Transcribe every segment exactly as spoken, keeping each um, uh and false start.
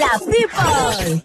la People.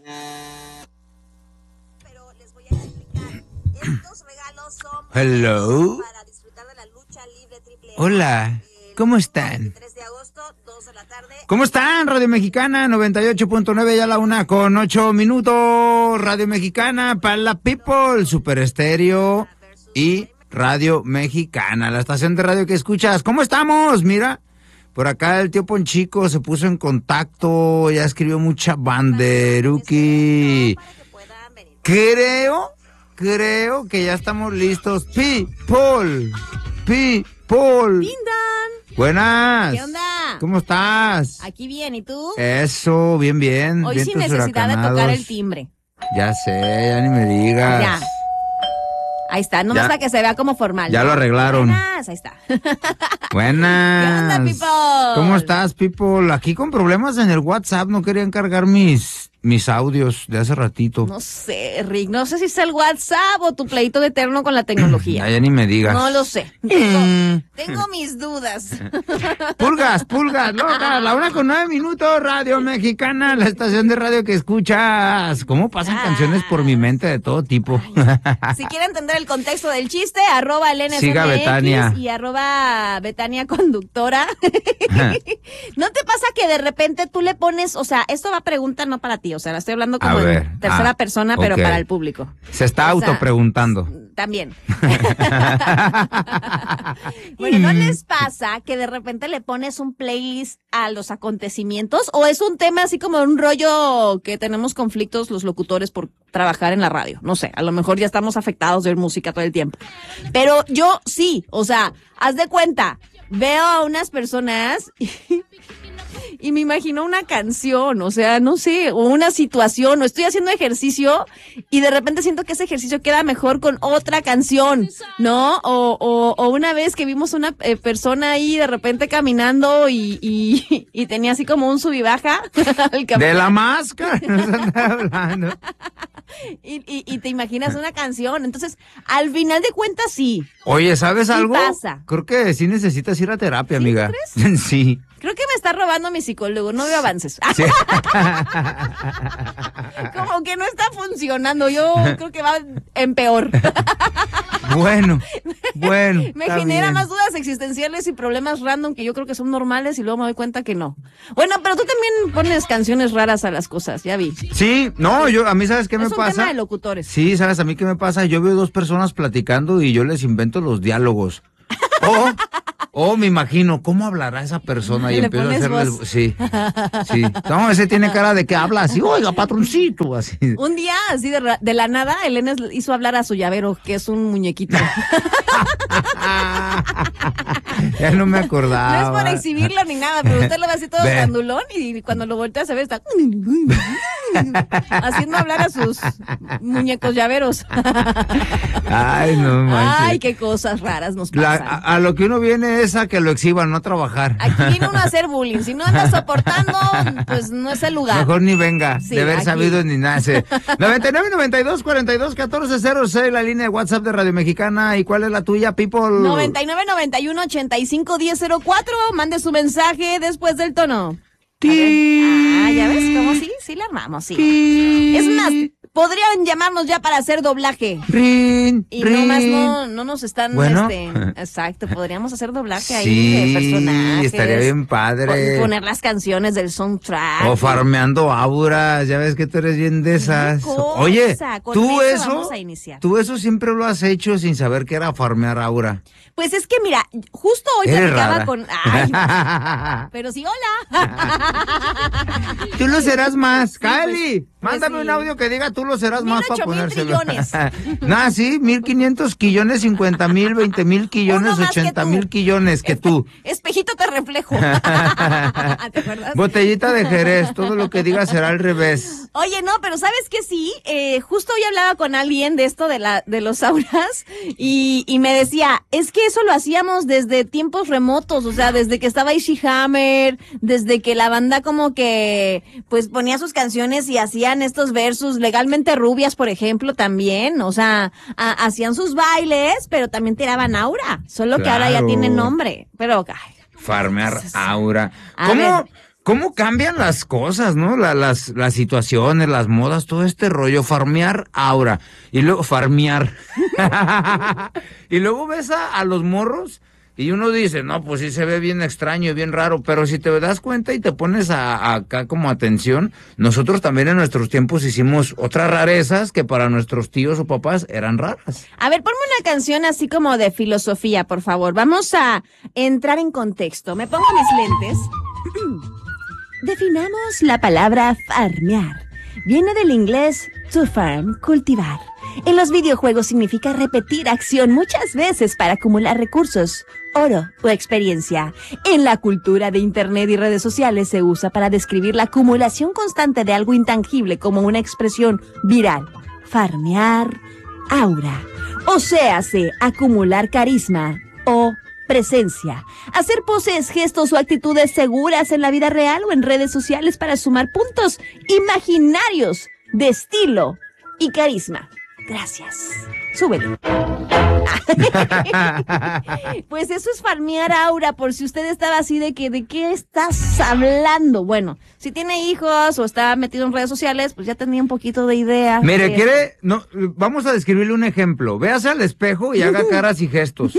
Pero les voy a explicar. Estos regalos son Hello. para disfrutar de la lucha libre triple A. Hola, ¿cómo están? tres de agosto, dos de la tarde. ¿Cómo están? Radio Mexicana noventa y ocho punto nueve, ya la una con ocho minutos. Radio Mexicana para la People, Super Estéreo y Radio Mexicana, la estación de radio que escuchas. ¿Cómo estamos? Mira, por acá el tío Ponchico se puso en contacto, ya escribió mucha banderuki. Creo, creo que ya estamos listos. People, People. Lindan. Buenas. ¿Qué onda? ¿Cómo estás? Aquí bien, ¿y tú? Eso, bien, bien. Hoy bien sin tus necesidad de tocar huracanados. el timbre. Ya sé, ya ni me digas. Ya. Ahí está, no Ya. basta que se vea como formal. Ya ¿no? lo arreglaron. Buenas, ahí está. Buenas. ¿Qué onda, people? ¿Cómo estás, people? Aquí con problemas en el WhatsApp, no querían cargar mis, mis audios de hace ratito. No sé, Rick, no sé si es el WhatsApp o tu pleito de eterno con la tecnología. Ya, ya ni me digas. No lo sé. Tengo, tengo mis dudas. Pulgas, pulgas, loca, la una con nueve minutos, Radio Mexicana, la estación de radio que escuchas. ¿Cómo pasan Ah. canciones por mi mente de todo tipo? Si quiere entender el contexto del chiste, arroba el N S M X Siga Betania. y arroba Betania Conductora. ¿No te pasa que de repente tú le pones, o sea, esto va a pregunta no para ti, o sea, la estoy hablando como A ver, en tercera ah, persona, pero ok. para el público? Se está O sea, autopreguntando. También. Bueno, ¿no les pasa que de repente le pones un playlist a los acontecimientos? ¿O es un tema así como un rollo que tenemos conflictos los locutores por trabajar en la radio? No sé, a lo mejor ya estamos afectados de oír música todo el tiempo. Pero yo sí, o sea, haz de cuenta, veo a unas personas y, y me imagino una canción, o sea, no sé, o una situación, o estoy haciendo ejercicio y de repente siento que ese ejercicio queda mejor con otra canción, ¿no? O, o, o una vez que vimos una eh, persona ahí de repente caminando y, y, y tenía así como un sub y baja. al caminar. De la máscara nos anda hablando. Y, y, y te imaginas una canción. Entonces, al final de cuentas, sí. Oye, ¿sabes Sí algo? pasa. Creo que sí necesitas ir a terapia, amiga. Sí. Creo que me está robando mi psicólogo. No veo avances. Sí. Como que no está funcionando. Yo creo que va en peor. Bueno, bueno. Me está genera bien. más dudas existenciales y problemas random que yo creo que son normales y luego me doy cuenta que no. Bueno, pero tú también pones canciones raras a las cosas, ya vi. Sí, no, yo, a mí, ¿sabes qué me Es un pasa? tema de locutores. Sí, ¿sabes a mí qué me pasa? Yo veo dos personas platicando y yo les invento los diálogos. O, o me imagino, ¿cómo hablará esa persona? Y Le empiezo a pones hacerle... voz. Sí, sí. No, ese tiene cara de que habla así, oiga, patroncito, así. Un día, así de, ra- de la nada, el Enes hizo hablar a su llavero, que es un muñequito. Ya no me No acordaba. es por exhibirlo ni nada, pero usted lo ve así todo Ve. grandulón y cuando lo voltea se ve está haciendo hablar a sus muñecos llaveros. Ay, no manches. Ay, qué cosas raras nos La- pasan. a, a lo que uno viene es a que lo exhiban, no a trabajar. Aquí viene uno a hacer bullying. Si no anda soportando, pues no es el lugar. Mejor ni venga, Sí, de haber aquí. sabido ni nace. noventa y nueve, noventa y dos, cuarenta y dos, catorce cero seis, la línea de WhatsApp de Radio Mexicana. ¿Y cuál es la tuya, people? noventa y nueve, noventa y uno, ochenta y cinco, diez, cero cuatro. Mande su mensaje después del tono. A ver. Ah, ¿ya ves cómo sí? Sí la armamos, sí. Es más, podrían llamarnos ya para hacer doblaje. Rin, Y rin. nomás no, no nos están, Bueno. este, exacto, podríamos hacer doblaje ahí Sí, de personajes. estaría bien padre. Pon- Poner las canciones del soundtrack. O farmeando auras, ya ves que tú eres bien de esas. cosa, Oye, con tú eso eso, vamos a iniciar. tú eso siempre lo has hecho sin saber que era farmear aura. Pues es que mira, justo hoy Eres platicaba rara. con, ay, pero sí, hola. Tú lo serás más, pues, Kylie. Mándame sí. un audio que diga tú lo serás Mil más para ocho mil ponérselo. trillones. Nah, sí, mil quinientos quillones, cincuenta mil, veinte mil quillones, Uno más que ochenta tú. mil quillones que tú. Espejito te reflejo. ¿Te acuerdas? Botellita de Jerez, todo lo que diga será al revés. Oye, no, pero ¿sabes qué? Sí, eh, justo hoy hablaba con alguien de esto de la de los auras y, y me decía, es que eso lo hacíamos desde tiempos remotos, o sea, desde que estaba Ishi Hammer, desde que la banda como que pues ponía sus canciones y hacían estos versos, Legalmente Rubias, por ejemplo, también, o sea, a- hacían sus bailes, pero también tiraban aura, solo que ahora ya Claro. tiene nombre, pero ay, Farmear aura. A ¿Cómo, ver. ¿Cómo cambian las cosas, no? La, las, las situaciones, las modas, todo este rollo. Farmear aura. Y luego, farmear. Y luego ves a, a los morros y uno dice, no, pues sí se ve bien extraño y bien raro. Pero si te das cuenta y te pones a, a acá como atención, nosotros también en nuestros tiempos hicimos otras rarezas que para nuestros tíos o papás eran raras. A ver, ponme una canción así como de filosofía, por favor. Vamos a entrar en contexto. Me pongo mis lentes. Definamos la palabra farmear. Viene del inglés to farm, cultivar. En los videojuegos significa repetir acción muchas veces para acumular recursos, oro o experiencia. En la cultura de internet y redes sociales se usa para describir la acumulación constante de algo intangible como una expresión viral. Farmear aura. O sea, se acumular carisma o presencia. Hacer poses, gestos o actitudes seguras en la vida real o en redes sociales para sumar puntos imaginarios de estilo y carisma. Gracias. Súbele. Pues eso es farmear aura, por si usted estaba así de que, ¿de qué estás hablando? Bueno, si tiene hijos o está metido en redes sociales, pues ya tenía un poquito de idea. Mire, de... quiere, no, vamos a describirle un ejemplo. Véase al espejo y haga caras y gestos.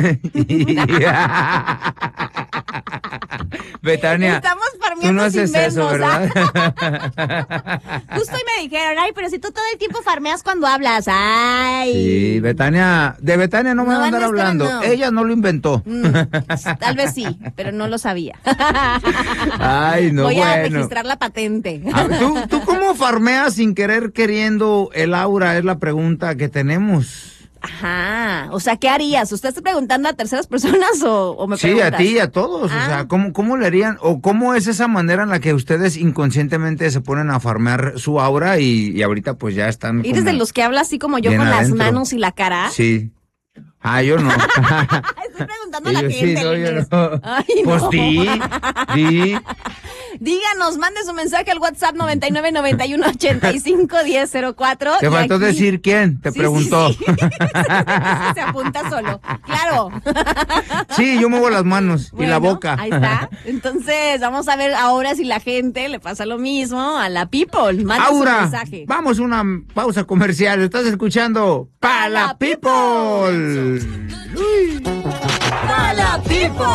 Betania, estamos farmeando tú no haces sin vernos, eso, ¿verdad? Justo hoy me dijeron, ay, pero si tú todo el tiempo farmeas cuando hablas, ay. Sí, Betania, de Betania no me No, van a andar no, espera, hablando. no. Ella no lo inventó. Mm, tal vez sí, pero no lo sabía. Ay, no, Voy a bueno. registrar la patente. A ver, ¿tú, ¿Tú cómo farmeas sin querer queriendo el aura? Es la pregunta que tenemos. Ajá, o sea, ¿qué harías? ¿Usted está preguntando a terceras personas o, o me Sí, preguntas? a ti y a todos. Ah. O sea, ¿cómo, ¿cómo le harían? ¿O cómo es esa manera en la que ustedes inconscientemente se ponen a farmear su aura y, y ahorita pues ya están ¿Eres como de los que habla así como yo bien con las adentro? manos y la cara? Sí. Ah, yo no. Estoy preguntando a la Yo gente. sí, no, yo Luis. no. Ay, Pues no. di, di. Díganos, mande su mensaje al WhatsApp noventa y nueve noventa y uno ochenta y cinco diez cero cuatro. Te y faltó aquí- decir quién, te Sí, preguntó. sí, sí. Se apunta solo. Claro. Sí, yo muevo las manos y la Bueno, boca. Ahí está. Entonces, vamos a ver ahora si la gente le pasa lo mismo a la people. Manda su Aura, mensaje. vamos a una pausa comercial. Estás escuchando Pa' la People. ¡A la people!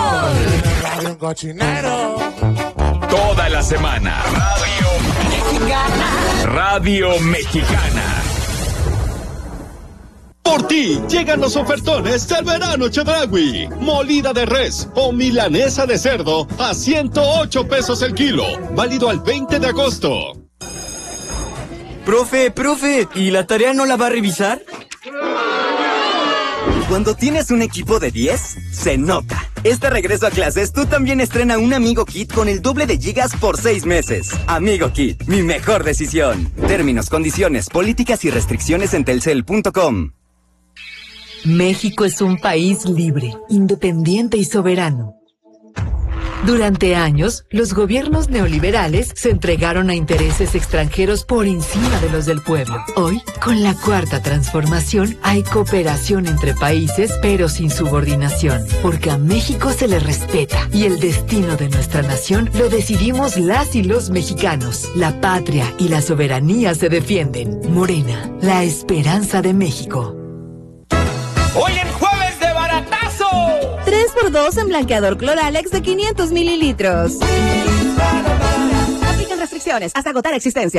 Toda la semana. Radio Mexicana. Radio Mexicana. Por ti llegan los ofertones del verano Chedraui. Molida de res o milanesa de cerdo a ciento ocho pesos el kilo. Válido al veinte de agosto. Profe, profe, ¿y la tarea no la va a revisar? Cuando tienes un equipo de diez, se nota. Este regreso a clases, tú también estrena un Amigo Kit con el doble de gigas por seis meses. Amigo Kit, mi mejor decisión. Términos, condiciones, políticas y restricciones en telcel punto com. México es un país libre, independiente y soberano. Durante años, los gobiernos neoliberales se entregaron a intereses extranjeros por encima de los del pueblo. Hoy, con la cuarta transformación, hay cooperación entre países, pero sin subordinación, porque a México se le respeta y el destino de nuestra nación lo decidimos las y los mexicanos. La patria y la soberanía se defienden. Morena, la esperanza de México. Hoy en jueves de baratazo. tres por dos en blanqueador Cloralex de quinientos mililitros. Aplican restricciones hasta agotar existencia.